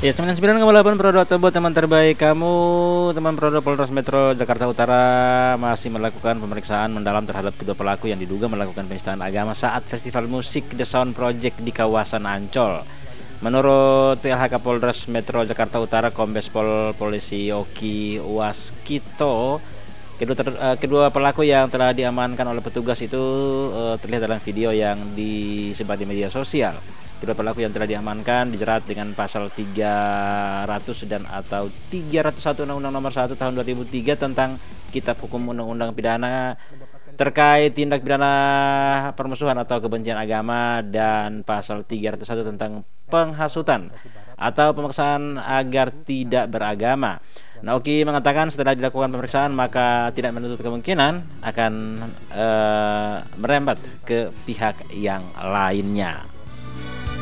Ya, 99,8 Prodo Tebo, teman terbaik kamu, teman Prodo Polres Metro Jakarta Utara masih melakukan pemeriksaan mendalam terhadap kedua pelaku yang diduga melakukan penistaan agama saat festival musik The Sound Project di kawasan Ancol. Menurut PLHK Polres Metro Jakarta Utara Kombes Pol Polisi Oki Waskito, kedua pelaku yang telah diamankan oleh petugas itu terlihat dalam video yang disebar di media sosial. Kedua pelaku yang telah diamankan dijerat dengan pasal 300 dan atau 301 Undang-Undang Nomor 1 Tahun 2003 tentang Kitab Hukum Undang-Undang Pidana terkait tindak pidana permusuhan atau kebencian agama dan pasal 301 tentang penghasutan atau pemaksaan agar tidak beragama. Naoki mengatakan setelah dilakukan pemeriksaan maka tidak menutup kemungkinan akan merembet ke pihak yang lainnya.